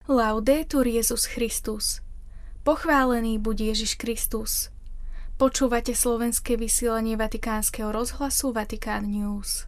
Laudetur Jesus Christus. Pochválený buď Ježiš Kristus. Počúvate slovenské vysielanie Vatikánskeho rozhlasu Vatikán News.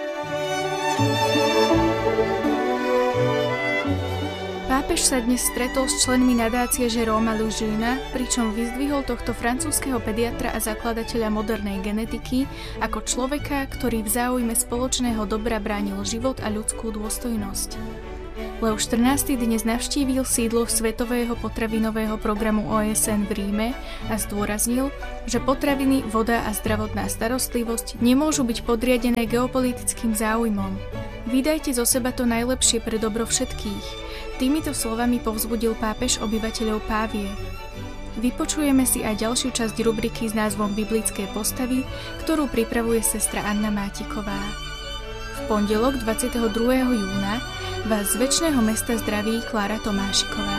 Pápež sa dnes stretol s členmi nadácie Jérôma Lejeune'a, pričom vyzdvihol tohto francúzskeho pediatra a zakladateľa modernej genetiky ako človeka, ktorý v záujme spoločného dobra bránil život a ľudskú dôstojnosť. Leo XIV dnes navštívil sídlo Svetového potravinového programu OSN v Ríme a zdôraznil, že potraviny, voda a zdravotná starostlivosť nemôžu byť podriadené geopolitickým záujmom. Vydajte zo seba to najlepšie pre dobro všetkých. Týmito slovami povzbudil pápež obyvateľov Pávie. Vypočujeme si aj ďalšiu časť rubriky s názvom Biblické postavy, ktorú pripravuje sestra Anna Mátiková. V pondelok 22. júna vás z Večného mesta zdraví Klára Tomášiková.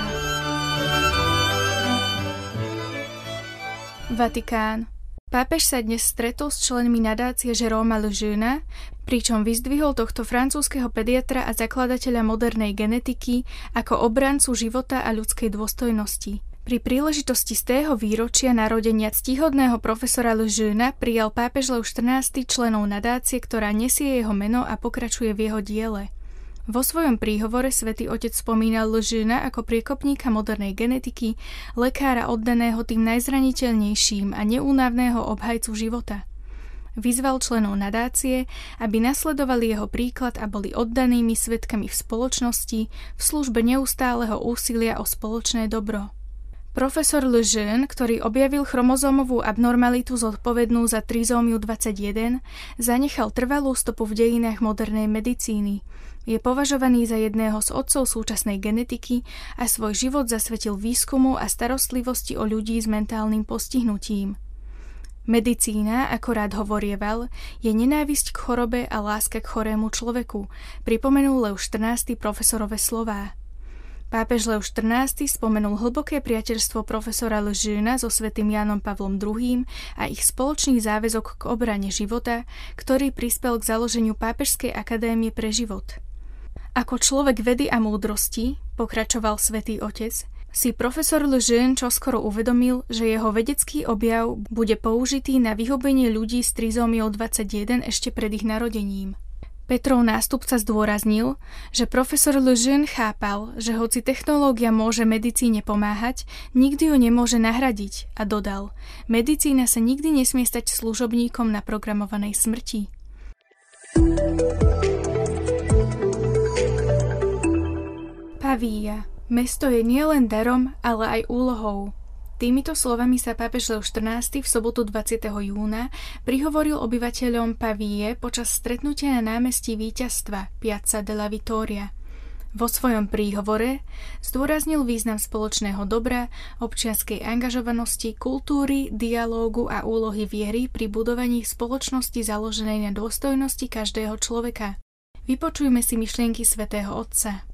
Vatikán. Pápež sa dnes stretol s členmi nadácie Jérôma Lejeune'a, pričom vyzdvihol tohto francúzskeho pediatra a zakladateľa modernej genetiky ako obrancu života a ľudskej dôstojnosti. Pri príležitosti z tého výročia narodenia ctihodného profesora Lejeune'a prijal pápež Leo XIV členov nadácie, ktorá nesie jeho meno a pokračuje v jeho diele. Vo svojom príhovore Svätý Otec spomínal Lejeune'a ako priekopníka modernej genetiky, lekára oddaného tým najzraniteľnejším a neúnavného obhajcu života. Vyzval členov nadácie, aby nasledovali jeho príklad a boli oddanými svedkami v spoločnosti v službe neustáleho úsilia o spoločné dobro. Profesor Lejeune, ktorý objavil chromozómovú abnormalitu zodpovednú za trizómiu 21, zanechal trvalú stopu v dejinách modernej medicíny. Je považovaný za jedného z otcov súčasnej genetiky a svoj život zasvetil výskumu a starostlivosti o ľudí s mentálnym postihnutím. Medicína, ako rád hovorieval, je nenávisť k chorobe a láska k chorému človeku, pripomenul Leo XIV profesorove slová. Pápež Leo XIV spomenul hlboké priateľstvo profesora Lejeune'a so svätým Jánom Pavlom II a ich spoločný záväzok k obrane života, ktorý prispel k založeniu Pápežskej akadémie pre život. Ako človek vedy a múdrosti, pokračoval Svätý Otec, si profesor Lejeune čoskoro uvedomil, že jeho vedecký objav bude použitý na vyhubenie ľudí s trizómiou 21 ešte pred ich narodením. Petrov nástupca zdôraznil, že profesor Lejeune chápal, že hoci technológia môže medicíne pomáhať, nikdy ju nemôže nahradiť a dodal, medicína sa nikdy nesmie stať služobníkom naprogramovanej smrti. Pavia. Mesto je nielen darom, ale aj úlohou. Týmito slovami sa pápež Leo XIV v sobotu 20. júna prihovoril obyvateľom Pavie počas stretnutia na námestí Víťazstva Piazza della Vittoria. Vo svojom príhovore zdôraznil význam spoločného dobra, občianskej angažovanosti, kultúry, dialógu a úlohy viery pri budovaní spoločnosti založenej na dôstojnosti každého človeka. Vypočujme si myšlienky svätého Otca.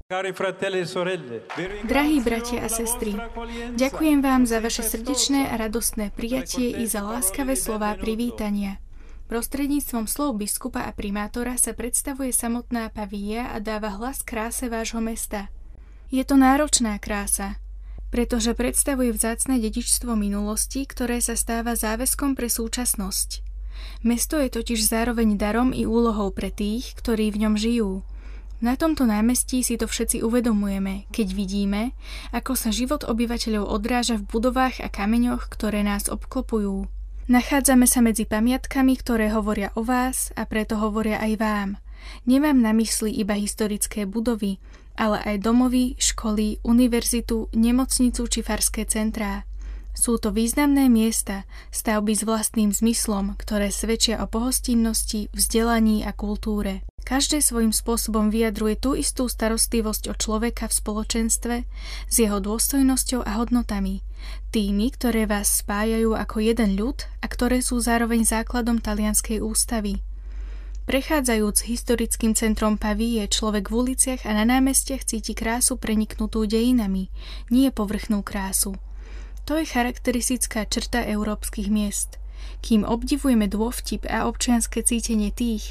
Drahí bratia a sestry, ďakujem vám za vaše srdečné a radostné prijatie i za láskavé slová privítania. Prostredníctvom slov biskupa a primátora sa predstavuje samotná Pavia a dáva hlas kráse vášho mesta. Je to náročná krása, pretože predstavuje vzácne dedičstvo minulosti, ktoré sa stáva záväzkom pre súčasnosť. Mesto je totiž zároveň darom i úlohou pre tých, ktorí v ňom žijú. Na tomto námestí si to všetci uvedomujeme, keď vidíme, ako sa život obyvateľov odráža v budovách a kameňoch, ktoré nás obklopujú. Nachádzame sa medzi pamiatkami, ktoré hovoria o vás a preto hovoria aj vám. Nemám na mysli iba historické budovy, ale aj domovy, školy, univerzitu, nemocnicu či farské centrá. Sú to významné miesta, stavby s vlastným zmyslom, ktoré svedčia o pohostinnosti, vzdelaní a kultúre. Každé svojím spôsobom vyjadruje tú istú starostlivosť o človeka v spoločenstve s jeho dôstojnosťou a hodnotami, tými, ktoré vás spájajú ako jeden ľud a ktoré sú zároveň základom talianskej ústavy. Prechádzajúc historickým centrom Pavie, človek v uliciach a na námestiach cíti krásu preniknutú dejinami, nie povrchnú krásu. To je charakteristická črta európskych miest. Kým obdivujeme dôvtip a občianske cítenie tých,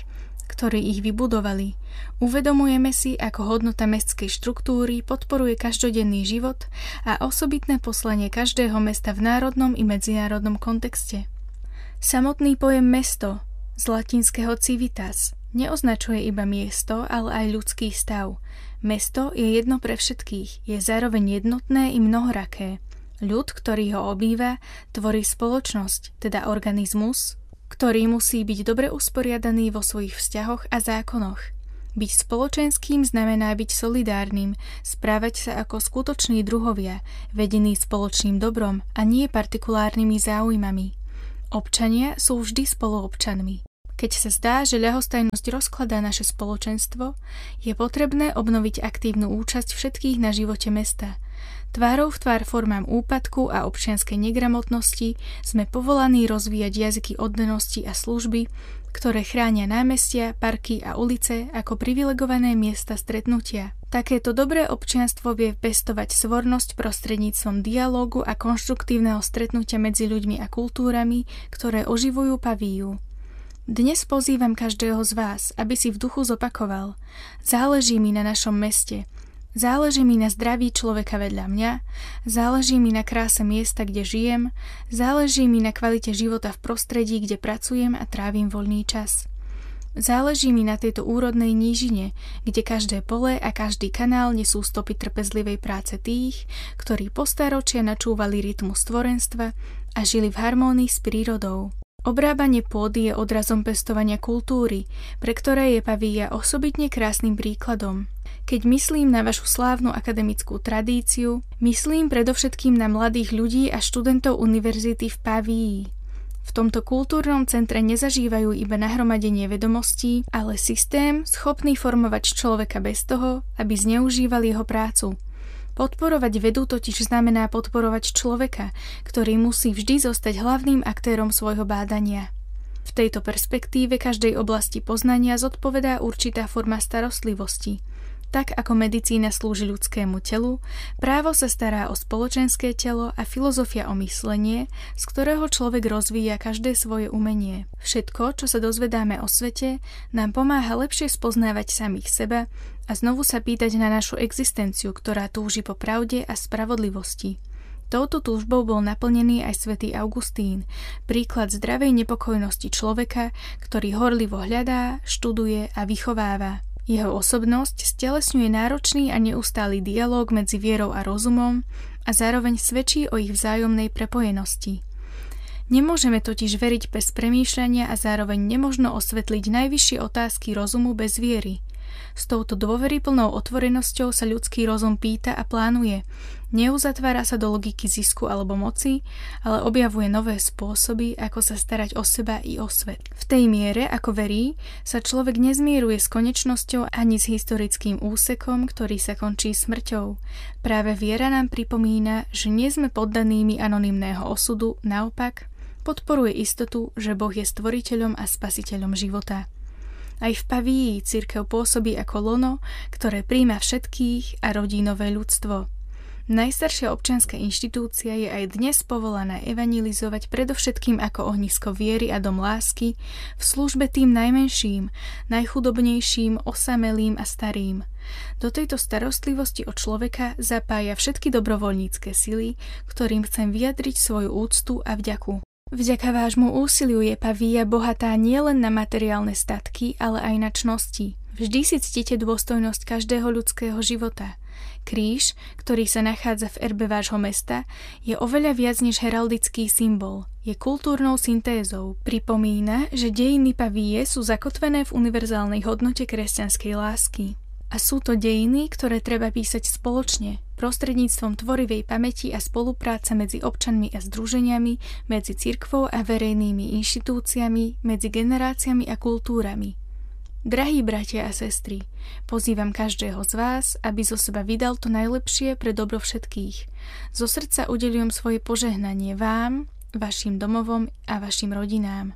ktorí ich vybudovali. Uvedomujeme si, ako hodnota mestskej štruktúry podporuje každodenný život a osobitné poslanie každého mesta v národnom i medzinárodnom kontexte. Samotný pojem mesto z latinského civitas neoznačuje iba miesto, ale aj ľudský stav. Mesto je jedno pre všetkých, je zároveň jednotné i mnohoraké. Ľud, ktorý ho obýva, tvorí spoločnosť, teda organizmus, ktorý musí byť dobre usporiadaný vo svojich vzťahoch a zákonoch. Byť spoločenským znamená byť solidárnym, správať sa ako skutoční druhovia, vedení spoločným dobrom a nie partikulárnymi záujmami. Občania sú vždy spoluobčanmi. Keď sa zdá, že ľahostajnosť rozkladá naše spoločenstvo, je potrebné obnoviť aktívnu účasť všetkých na živote mesta. Tvárou v tvár formám úpadku a občianskej negramotnosti sme povolaní rozvíjať jazyky oddanosti a služby, ktoré chránia námestia, parky a ulice ako privilegované miesta stretnutia. Takéto dobré občianstvo vie pestovať svornosť prostredníctvom dialógu a konštruktívneho stretnutia medzi ľuďmi a kultúrami, ktoré oživujú Pavíju. Dnes pozývam každého z vás, aby si v duchu zopakoval: záleží mi na našom meste, záleží mi na zdraví človeka vedľa mňa, záleží mi na kráse miesta, kde žijem, záleží mi na kvalite života v prostredí, kde pracujem a trávim voľný čas. Záleží mi na tejto úrodnej nížine, kde každé pole a každý kanál nesú stopy trpezlivej práce tých, ktorí po stáročia načúvali rytmu stvorenstva a žili v harmónii s prírodou. Obrábanie pôdy je odrazom pestovania kultúry, pre ktoré je Pavíja osobitne krásnym príkladom. Keď myslím na vašu slávnu akademickú tradíciu, myslím predovšetkým na mladých ľudí a študentov univerzity v Pavíji. V tomto kultúrnom centre nezažívajú iba nahromadenie vedomostí, ale systém schopný formovať človeka bez toho, aby zneužíval jeho prácu. Podporovať vedu totiž znamená podporovať človeka, ktorý musí vždy zostať hlavným aktérom svojho bádania. V tejto perspektíve každej oblasti poznania zodpovedá určitá forma starostlivosti. Tak ako medicína slúži ľudskému telu, právo sa stará o spoločenské telo a filozofia o myslenie, z ktorého človek rozvíja každé svoje umenie. Všetko, čo sa dozvedáme o svete, nám pomáha lepšie spoznávať samých seba a znovu sa pýtať na našu existenciu, ktorá túži po pravde a spravodlivosti. Touto túžbou bol naplnený aj svätý Augustín, príklad zdravej nepokojnosti človeka, ktorý horlivo hľadá, študuje a vychováva. Jeho osobnosť stelesňuje náročný a neustály dialóg medzi vierou a rozumom a zároveň svedčí o ich vzájomnej prepojenosti. Nemôžeme totiž veriť bez premýšľania a zároveň nemožno osvetliť najvyššie otázky rozumu bez viery. S touto dôveryplnou otvorenosťou sa ľudský rozum pýta a plánuje. Neuzatvára sa do logiky zisku alebo moci, ale objavuje nové spôsoby, ako sa starať o seba i o svet. V tej miere, ako verí, sa človek nezmieruje s konečnosťou ani s historickým úsekom, ktorý sa končí smrťou. Práve viera nám pripomína, že nie sme poddanými anonymného osudu, naopak podporuje istotu, že Boh je stvoriteľom a spasiteľom života. Aj v Pavíji cirkev pôsobí ako lono, ktoré prijíma všetkých a rodí nové ľudstvo. Najstaršia občianska inštitúcia je aj dnes povolaná evangelizovať predovšetkým ako ohnisko viery a dom lásky v službe tým najmenším, najchudobnejším, osamelým a starým. Do tejto starostlivosti o človeka zapája všetky dobrovoľnícke sily, ktorým chcem vyjadriť svoju úctu a vďaku. Vďaka vášmu úsiliu je Pavíja bohatá nielen na materiálne statky, ale aj na čnosti. Vždy si ctíte dôstojnosť každého ľudského života. Kríž, ktorý sa nachádza v erbe vášho mesta, je oveľa viac než heraldický symbol. Je kultúrnou syntézou. Pripomína, že dejiny Pavíje sú zakotvené v univerzálnej hodnote kresťanskej lásky. A sú to dejiny, ktoré treba písať spoločne, prostredníctvom tvorivej pamäti a spolupráce medzi občanmi a združeniami, medzi cirkvou a verejnými inštitúciami, medzi generáciami a kultúrami. Drahí bratia a sestry, pozývam každého z vás, aby zo seba vydal to najlepšie pre dobro všetkých. Zo srdca udeľujem svoje požehnanie vám, vašim domovom a vašim rodinám.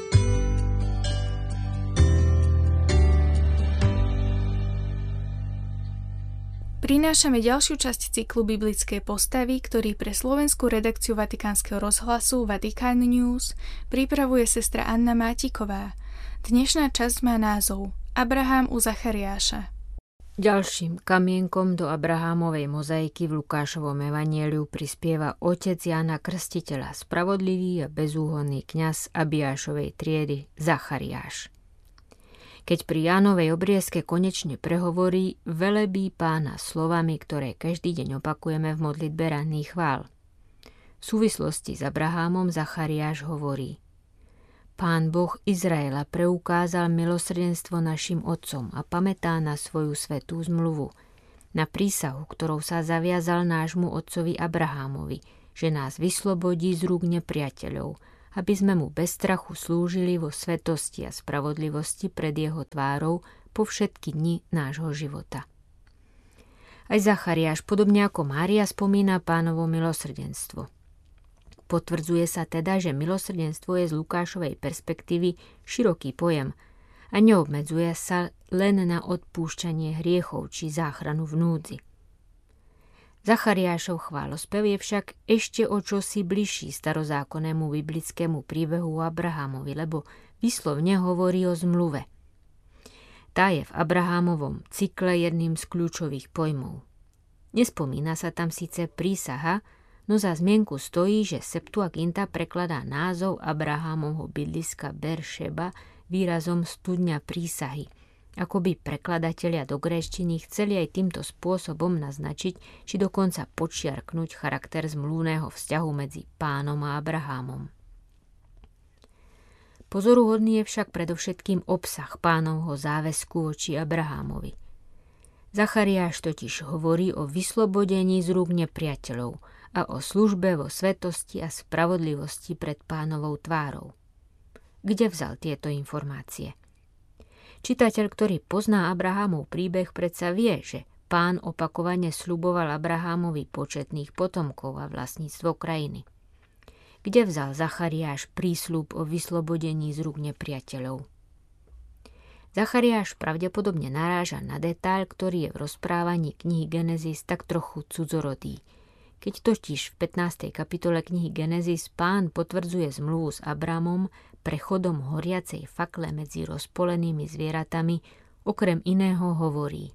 Prinášame ďalšiu časť cyklu Biblické postavy, ktorý pre slovenskú redakciu Vatikánskeho rozhlasu Vatican News pripravuje sestra Anna Mátiková. Dnešná časť má názov Abraham u Zachariáša. Ďalším kamienkom do Abrahámovej mozaiky v Lukášovom evanjeliu prispieva otec Jána Krstiteľa, spravodlivý a bezúhonný kňaz Abiášovej triedy Zachariáš. Keď pri Jánovej obriezke konečne prehovorí, velebí Pána slovami, ktoré každý deň opakujeme v modlitbe ranných chvál. V súvislosti s Abrahámom Zachariáš hovorí: Pán Boh Izraela preukázal milosrdenstvo našim otcom a pamätá na svoju svätú zmluvu, na prísahu, ktorou sa zaviazal nášmu otcovi Abrahámovi, že nás vyslobodí z rúk nepriateľov, aby sme mu bez strachu slúžili vo svetosti a spravodlivosti pred jeho tvárou po všetky dni nášho života. Aj Zachariáš, podobne ako Mária, spomína Pánovo milosrdenstvo. Potvrdzuje sa teda, že milosrdenstvo je z Lukášovej perspektívy široký pojem a neobmedzuje sa len na odpúšťanie hriechov či záchranu v núdzi. Zachariášov chválospev je však ešte o čosi bližší starozákonnému biblickému príbehu o Abrahámovi, lebo výslovne hovorí o zmluve. Tá je v Abrahámovom cykle jedným z kľúčových pojmov. Nespomína sa tam síce prísaha, no za zmienku stojí, že Septuaginta prekladá názov Abrahámovho bydliska Beršeba výrazom studňa prísahy. Akoby prekladatelia do gréčtiny chceli aj týmto spôsobom naznačiť, či dokonca počiarknúť charakter zmluvného vzťahu medzi Pánom a Abrahámom. Pozoruhodný je však predovšetkým obsah Pánovho záväzku voči Abrahámovi. Zachariáš totiž hovorí o vyslobodení z rúk nepriateľov a o službe vo svetosti a spravodlivosti pred Pánovou tvárou. Kde vzal tieto informácie? Čitateľ, ktorý pozná Abrahámov príbeh, predsa vie, že Pán opakovane sľuboval Abrahámovi početných potomkov a vlastníctvo krajiny. Kde vzal Zachariáš prísľub o vyslobodení z rúk nepriateľov? Zachariáš pravdepodobne naráža na detail, ktorý je v rozprávaní knihy Genesis tak trochu cudzorodý. Keď totiž v 15. kapitole knihy Genesis Pán potvrdzuje zmluvu s Abramom prechodom horiacej fakle medzi rozpolenými zvieratami, okrem iného hovorí: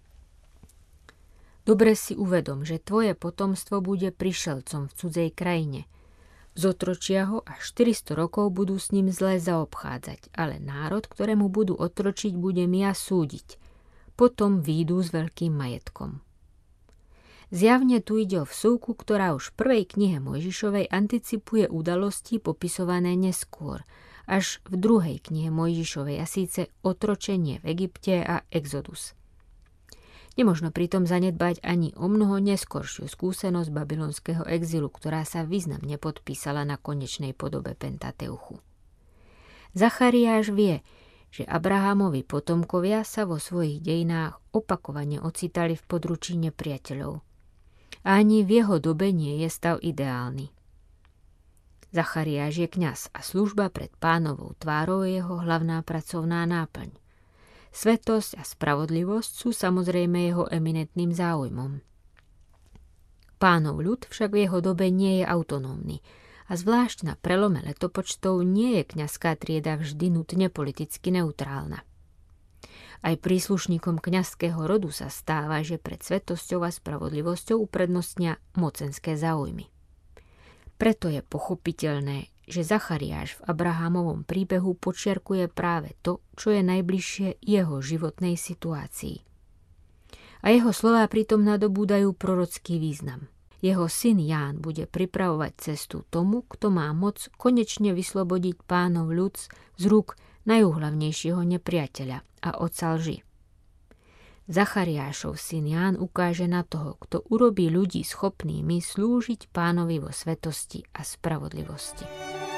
Dobre si uvedom, že tvoje potomstvo bude prišelcom v cudzej krajine. Zotročia ho a 400 rokov budú s ním zle zaobchádzať, ale národ, ktorému budú otročiť, budem ja súdiť. Potom výjdu s veľkým majetkom. Zjavne tu ide o vsúvku, ktorá už v prvej knihe Mojžišovej anticipuje udalosti popisované neskôr, až v druhej knihe Mojžišovej, a síce otročenie v Egypte a Exodus. Nemožno pritom zanedbať ani o mnoho neskoršiu skúsenosť babylonského exilu, ktorá sa významne podpísala na konečnej podobe Pentateuchu. Zachariáš vie, že Abrahámovi potomkovia sa vo svojich dejinách opakovane ocitali v područí nepriateľov. A ani v jeho dobe nie je stav ideálny. Zachariáš je kňaz a služba pred Pánovou tvárou je jeho hlavná pracovná náplň. Svetosť a spravodlivosť sú samozrejme jeho eminentným záujmom. Pánov ľud však v jeho dobe nie je autonómny a zvlášť na prelome letopočtov nie je kňazská trieda vždy nutne politicky neutrálna. Aj príslušníkom kňazského rodu sa stáva, že pred svetosťou a spravodlivosťou uprednostnia mocenské záujmy. Preto je pochopiteľné, že Zachariáš v Abrahámovom príbehu podčiarkuje práve to, čo je najbližšie jeho životnej situácii. A jeho slová pritom nadobúdajú prorocký význam. Jeho syn Ján bude pripravovať cestu tomu, kto má moc konečne vyslobodiť Pánov ľud z rúk najúhlavnejšieho nepriateľa a otca lži. Zachariášov syn Ján ukáže na toho, kto urobí ľudí schopnými slúžiť Pánovi vo svetosti a spravodlivosti.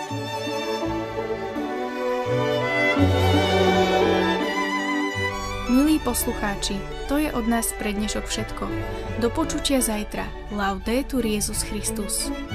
Milí poslucháči, to je od nás pre dnešok všetko. Do počutia zajtra. Laudetur Jesus Christus.